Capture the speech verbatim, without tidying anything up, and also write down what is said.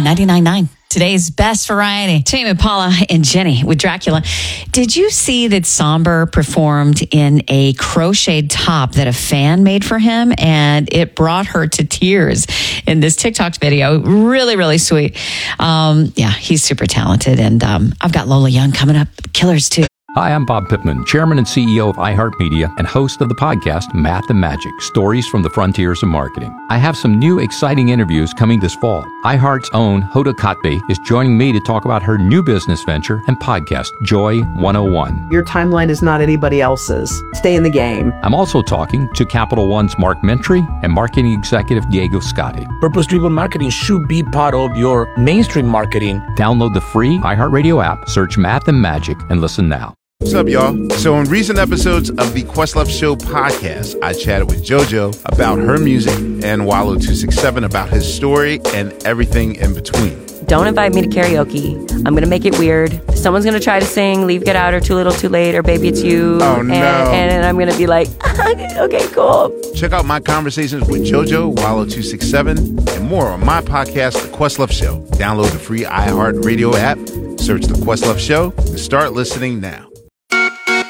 ninety-nine point nine. Today's best variety. Tame Impala and Jenny with Dracula. Did you see that Somber performed in a crocheted top that a fan made for him? And it brought her to tears in this TikTok video. Really, really sweet. Um, yeah, he's super talented. And um, I've got Lola Young coming up. Killers, too. Hi, I'm Bob Pittman, Chairman and C E O of iHeartMedia and host of the podcast Math and Magic, Stories from the Frontiers of Marketing. I have some new exciting interviews coming this fall. iHeart's own Hoda Kotb is joining me to talk about her new business venture and podcast, Joy one oh one. Your timeline is not anybody else's. Stay in the game. I'm also talking to Capital One's Mark Mentry and marketing executive Diego Scotti. Purpose-driven marketing should be part of your mainstream marketing. Download the free iHeartRadio app, search Math and Magic, and listen now. What's up, y'all? So in recent episodes of the Questlove Show podcast, I chatted with JoJo about her music and Wallow two six seven about his story and everything in between. Don't invite me to karaoke. I'm going to make it weird. Someone's going to try to sing Leave, Get Out, or Too Little, Too Late, or Baby It's You. Oh, no. And, and I'm going to be like, okay, cool. Check out my conversations with JoJo, Wallow two six seven, and more on my podcast, The Questlove Show. Download the free iHeartRadio app, search The Questlove Show, and start listening now.